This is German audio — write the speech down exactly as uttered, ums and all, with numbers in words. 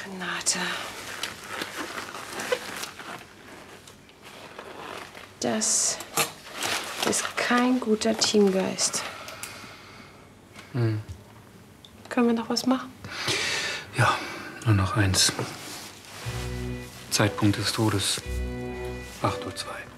Renate. Das ist kein guter Teamgeist. Hm. Können wir noch was machen? Ja, nur noch eins. Zeitpunkt des Todes, acht Uhr zwei.